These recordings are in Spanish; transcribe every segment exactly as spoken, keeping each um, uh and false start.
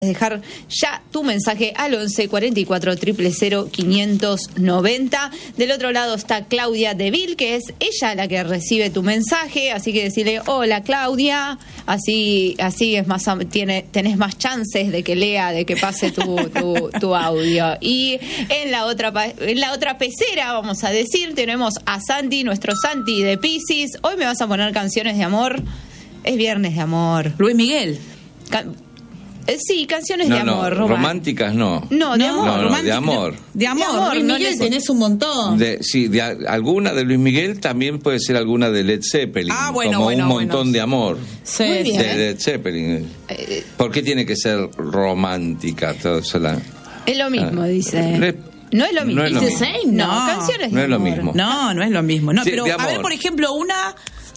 dejar ya tu mensaje al once cuarenta y cuatro cero cero cero quinientos noventa. Del otro lado está Claudia Deville, que es ella la que recibe tu mensaje, así que decirle hola Claudia, así así es más tiene tenés más chances de que lea, de que pase tu, tu, tu audio. Y en la otra en la otra pecera, vamos a decir, tenemos a Santi, nuestro Santi de Piscis. Hoy me vas a poner canciones de amor. Es viernes de amor. Luis Miguel. Can- eh, sí, canciones No, de amor. no, románticas no. No, de No, amor. No, no, de amor. De amor, De amor, Luis no Miguel neces- tenés un montón. De, sí, de a- alguna de Luis Miguel, también puede ser alguna de Led Zeppelin. Ah, bueno, como bueno, un montón bueno. de amor. Sí, Muy bien. De Led Zeppelin. Eh, ¿Por qué tiene que ser romántica? Todo eso la- es lo mismo, Ah, dice. le- No es lo mismo. no es lo Dice mismo. Same, no, No, canciones de no es lo amor. mismo. No, no es lo mismo. No, Sí, pero de a ver, amor. por ejemplo, una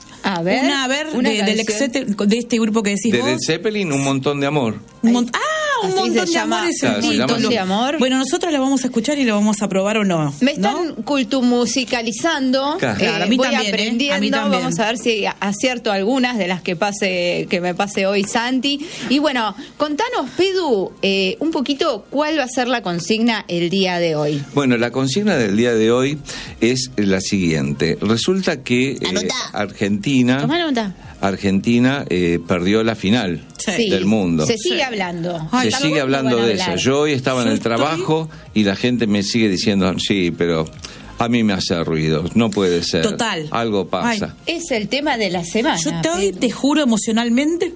A ver, una a ver una de, del canción. ex- de este grupo que decís De vos. Led Zeppelin, un montón de amor. Un mon- ah, un Así montón se de llama. amor es Claro, el se llama título. así. De amor. Bueno, nosotros la vamos a escuchar y lo vamos a probar o no. Me están ¿no? cultumusicalizando. Claro. Claro, a mí voy también, ¿eh? aprendiendo. A mí también. Vamos a ver si acierto algunas de las que pase que me pase hoy Santi. Y bueno, contanos, Pedu, eh, un poquito cuál va a ser la consigna el día de hoy. Bueno, la consigna del día de hoy es la siguiente. Resulta que eh, Anotá. Argentina, Tomá nota. Argentina eh, perdió la final Sí. del mundo. Se sigue Sí. hablando. Ay, Se Tampoco sigue hablando van a de hablar. eso. Yo hoy estaba en Yo el estoy- trabajo y la gente me sigue diciendo, sí, pero a mí me hace ruido. No puede ser. Total. Algo pasa. Es el tema de la semana. Yo te, hoy Pedu. te juro emocionalmente.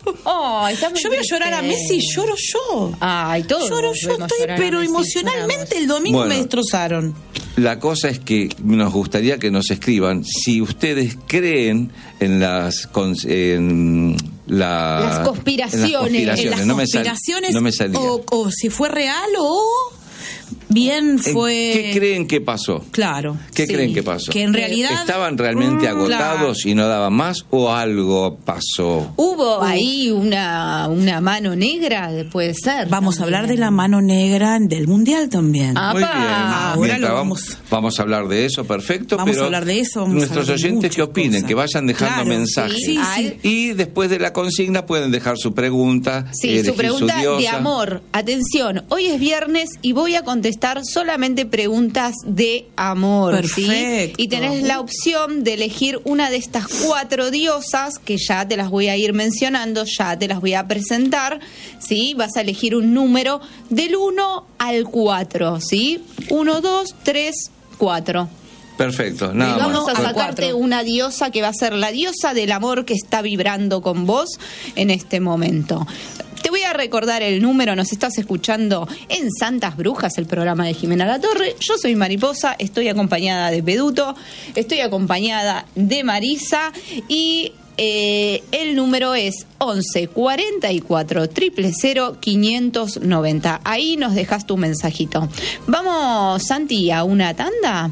Ay, está muy Yo voy a triste. llorar a Messi, lloro yo. Ay, todos Lloro nos yo, vemos estoy, llorar a pero Messi, emocionalmente lloramos. el domingo Bueno. me destrozaron. La cosa es que nos gustaría que nos escriban si ustedes creen en las cons- en la- Las conspiraciones. en las conspiraciones. En las no me sal- conspiraciones no me salía. o, o si fue real o bien ¿En fue... ¿Qué creen que pasó? Claro. ¿Qué sí. creen que pasó? Que en realidad... ¿Estaban realmente Mm, agotados claro. y no daban más o algo pasó? Hubo ahí una, una mano negra, puede ser. Vamos a también. hablar de la mano negra del Mundial también. Ah, Muy bien. Apa. Ahora Mientras lo vamos, vamos- vamos a hablar de eso, perfecto. Vamos a pero hablar de eso, vamos a nuestros hablar de oyentes muchas que opinen, cosas. que vayan dejando Claro, mensajes. sí, sí. Y después de la consigna pueden dejar su pregunta. Sí, elegir su pregunta de diosa. amor. Atención, hoy es viernes y voy a contestar solamente preguntas de amor. ¿sí? Perfecto. Y tenés la opción de elegir una de estas cuatro diosas que ya te las voy a ir mencionando, ya te las voy a presentar. ¿sí? Vas a elegir un número del uno al cuatro. ¿sí? uno, dos, tres, cuatro. Perfecto, Y nada más. vamos a Al sacarte cuatro. una diosa que va a ser la diosa del amor que está vibrando con vos en este momento. Te voy a recordar el número, nos estás escuchando en Santas Brujas, el programa de Jimena Latorre. Yo soy Mariposa, estoy acompañada de Peduto, estoy acompañada de Marisa y eh, el número es once cuarenta y cuatro cero cero cero quinientos noventa. Ahí nos dejas tu mensajito. Vamos, Santi, a una tanda.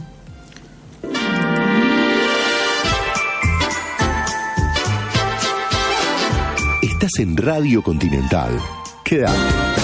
Estás en Radio Continental. Quédate.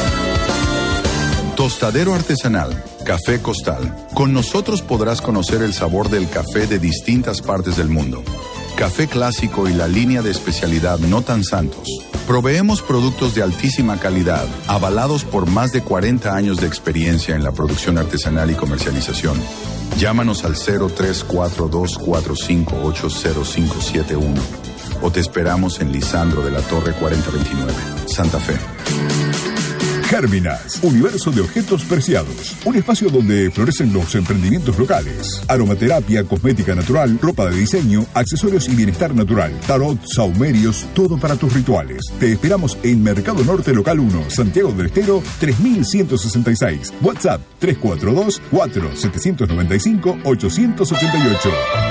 Tostadero artesanal, Café Costal. Con nosotros podrás conocer el sabor del café de distintas partes del mundo. Café clásico y la línea de especialidad No Tan Santos. Proveemos productos de altísima calidad, avalados por más de cuarenta años de experiencia en la producción artesanal y comercialización. Llámanos al cero tres cuatro dos cuatro cinco ocho cero cinco siete uno o te esperamos en Lisandro de la Torre cuarenta veintinueve, Santa Fe. Gérminas, universo de objetos preciados. Un espacio donde florecen los emprendimientos locales. Aromaterapia, cosmética natural, ropa de diseño, accesorios y bienestar natural. Tarot, saumerios, todo para tus rituales. Te esperamos en Mercado Norte Local uno, Santiago del Estero, tres mil ciento sesenta y seis. WhatsApp tres cuatro dos, cuatro siete nueve cinco, ocho ocho ocho.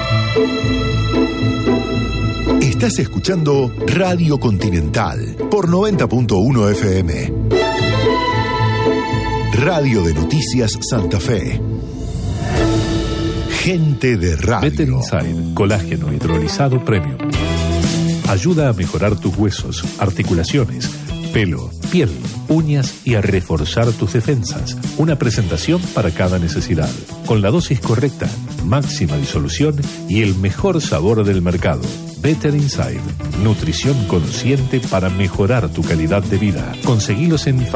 Estás escuchando Radio Continental por noventa punto uno F M. Radio de Noticias Santa Fe. Gente de radio. Better Inside, colágeno hidrolizado premium. Ayuda a mejorar tus huesos, articulaciones, pelo, piel, uñas y a reforzar tus defensas. Una presentación para cada necesidad. Con la dosis correcta, máxima disolución y el mejor sabor del mercado. Better Inside, nutrición consciente para mejorar tu calidad de vida. Conseguilos en